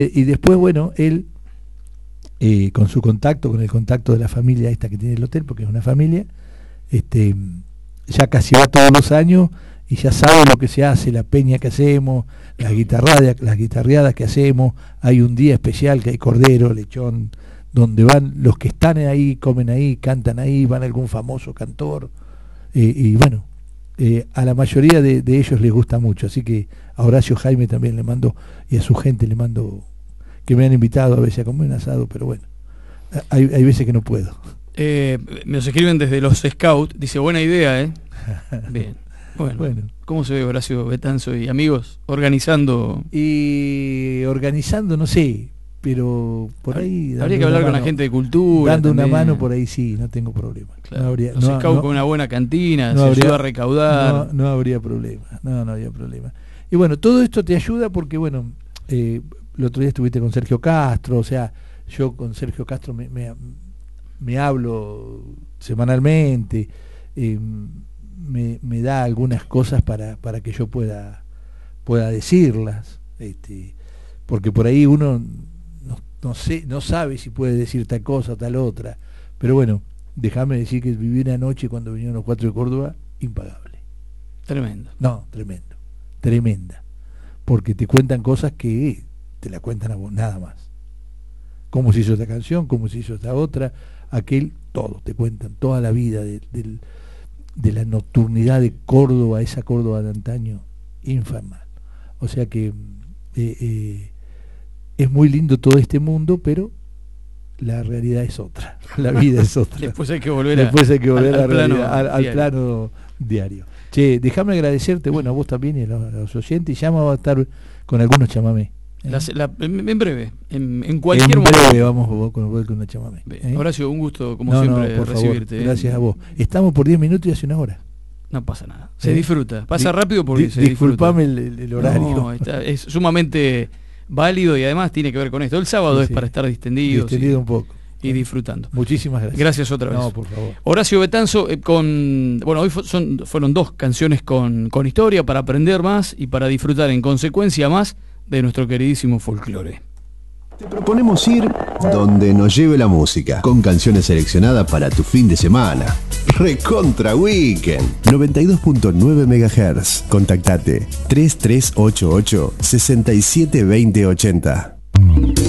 Y después, bueno, él, con su contacto, con el contacto de la familia esta que tiene el hotel, porque es una familia, ya casi va todos los años y ya sabe lo que se hace, la peña que hacemos, las guitarreadas que hacemos. Hay un día especial que hay cordero, lechón, donde van los que están ahí, comen ahí, cantan ahí, van algún famoso cantor, y bueno, a la mayoría de ellos les gusta mucho, así que a Horacio Jaime también le mando, y a su gente le mando, que me han invitado a veces a comer un asado, pero bueno, hay veces que no puedo. Nos escriben desde los Scouts, dice, buena idea, Bien. Bueno, ¿cómo se ve Horacio Betanzo y amigos organizando? Y organizando, no sé, pero por ahí... Habría que hablar con la gente de cultura. Dando también una mano por ahí, sí, no tengo problema. Claro. Los Scouts con una buena cantina, se ayuda a recaudar. No habría problema, no habría problema. Y bueno, todo esto te ayuda porque, bueno, el otro día estuviste con Sergio Castro, o sea, yo con Sergio Castro me hablo semanalmente, me da algunas cosas para que yo pueda decirlas, porque por ahí uno no sabe si puede decir tal cosa, tal otra, pero bueno, déjame decir que viví una noche cuando vinieron los 4 de Córdoba, impagable. Tremendo. No, tremenda, porque te cuentan cosas que te la cuentan a vos, nada más. Cómo se hizo esta canción, cómo se hizo esta otra, aquel, todo, te cuentan toda la vida de la nocturnidad de Córdoba, esa Córdoba de antaño, infernal. O sea que es muy lindo todo este mundo, pero la realidad es otra, la vida es otra. Después hay que volver al plano diario. Che, déjame agradecerte, bueno, a vos también y a los oyentes, y ya vamos a estar con algunos chamamé. En breve, en cualquier momento. En breve vamos con una chamamé. Horacio, un gusto como siempre por recibirte. Favor, gracias a vos. Estamos por 10 minutos y hace una hora. No pasa nada, se disfruta, pasa rápido porque se disculpame disfruta. el horario. No, es sumamente válido y además tiene que ver con esto. El sábado es para estar distendido un poco y disfrutando. Muchísimas gracias. Gracias otra vez. No, por favor. Horacio Betanzo, hoy fueron 2 canciones con historia para aprender más y para disfrutar en consecuencia más de nuestro queridísimo folclore. Te proponemos ir donde nos lleve la música, con canciones seleccionadas para tu fin de semana. Recontra Weekend 92.9 MHz. Contactate 3388 672080.